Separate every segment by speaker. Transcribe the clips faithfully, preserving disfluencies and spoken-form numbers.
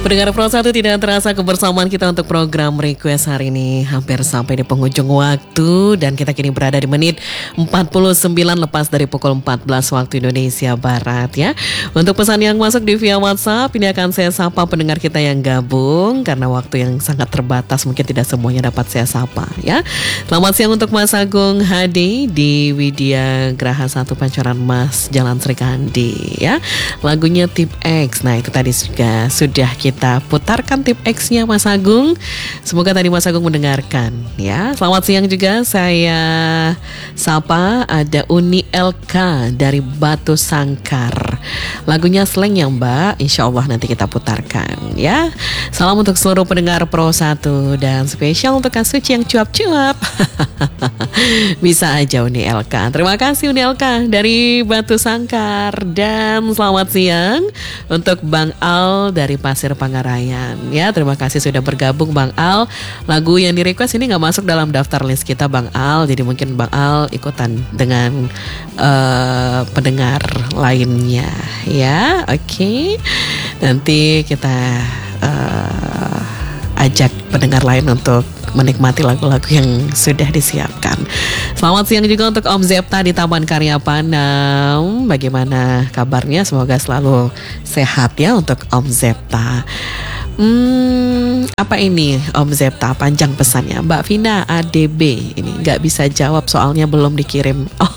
Speaker 1: Pendengar Pro satu, tidak terasa kebersamaan kita untuk program request hari ini hampir sampai di penghujung waktu, dan kita kini berada di menit empat puluh sembilan lepas dari pukul empat belas waktu Indonesia Barat ya. Untuk pesan yang masuk di via WhatsApp ini akan saya sapa pendengar kita yang gabung karena waktu yang sangat terbatas, mungkin tidak semuanya dapat saya sapa ya. Selamat siang untuk Mas Agung Hadi di Widya Graha satu Pancoran Mas Jalan Srikandi ya. Lagunya Tip X. Nah, itu tadi juga sudah kita Kita putarkan tip X-nya Mas Agung. Semoga tadi Mas Agung mendengarkan ya. Selamat siang juga saya sapa ada Uni L K dari Batu Sangkar. Lagunya Slang ya Mbak, insya Allah nanti kita putarkan ya. Salam untuk seluruh pendengar Pro satu dan spesial untuk Kak Suci yang cuap-cuap. Bisa aja Uni L K. Terima kasih Uni L K dari Batu Sangkar. Dan selamat siang untuk Bang Al dari Pasir Pangarayan ya. Terima kasih sudah bergabung Bang Al. Lagu yang di request ini gak masuk dalam daftar list kita Bang Al, jadi mungkin Bang Al ikutan dengan uh, pendengar lainnya ya. Oke okay. Nanti kita uh, ajak pendengar lain untuk menikmati lagu-lagu yang sudah disiapkan. Selamat siang juga untuk Om Zepta di Taman Karya Panam. Bagaimana kabarnya? Semoga selalu sehat ya untuk Om Zepta. Hmm, apa ini Om Zepta? Panjang pesannya. Mbak Vina A D B ini nggak bisa jawab soalnya belum dikirim. Oh.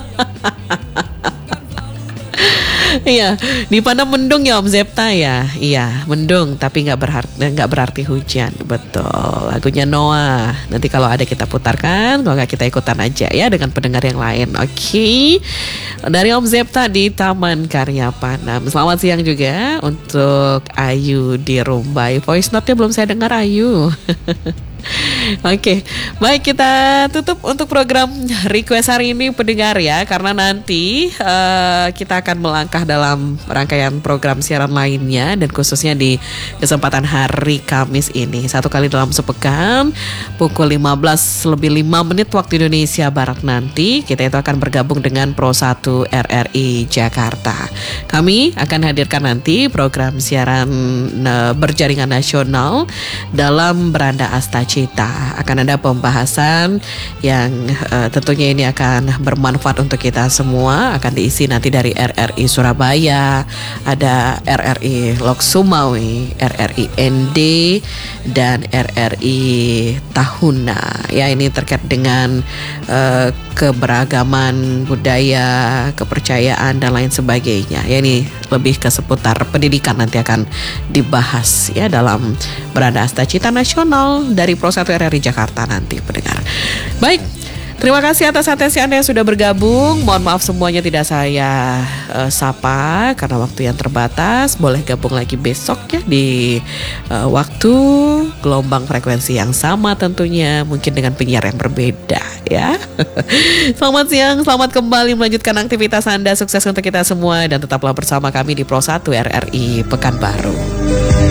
Speaker 1: Iya, di Padang mendung ya Om Zepta ya. Iya, mendung tapi nggak berarti nggak berarti hujan. Betul. Lagunya Noah. Nanti kalau ada kita putarkan, kalau nggak kita ikutan aja ya dengan pendengar yang lain. Oke. Okay. Dari Om Zepta di Taman Karya Panam. Selamat siang juga untuk Ayu di Rumbai. Voice note-nya belum saya dengar Ayu. Oke, okay. Baik, kita tutup untuk program request hari ini pendengar ya, karena nanti uh, kita akan melangkah dalam rangkaian program siaran lainnya, dan khususnya di kesempatan hari Kamis ini satu kali dalam sepekan pukul lima belas lebih lima menit waktu Indonesia Barat nanti kita itu akan bergabung dengan Pro satu R R I Jakarta. Kami akan hadirkan nanti program siaran uh, berjaringan nasional dalam Beranda Astacita. Akan ada pembahasan yang uh, tentunya ini akan bermanfaat untuk kita semua. Akan diisi nanti dari R R I Surabaya, ada R R I Lok Sumawi, R R I N D, dan R R I Tahuna. Ya, ini terkait dengan uh, keberagaman budaya, kepercayaan dan lain sebagainya. Ya, ini lebih ke seputar pendidikan nanti akan dibahas ya dalam Beranda Astacita Nasional dari Pro satu R R I Jakarta nanti pendengar. Baik, terima kasih atas atensi Anda yang sudah bergabung. Mohon maaf semuanya tidak saya uh, sapa karena waktu yang terbatas. Boleh gabung lagi besok ya di uh, waktu gelombang frekuensi yang sama tentunya, mungkin dengan penyiar yang berbeda ya. Selamat siang, selamat kembali melanjutkan aktivitas Anda. Sukses untuk kita semua dan tetaplah bersama kami di Pro satu R R I Pekanbaru.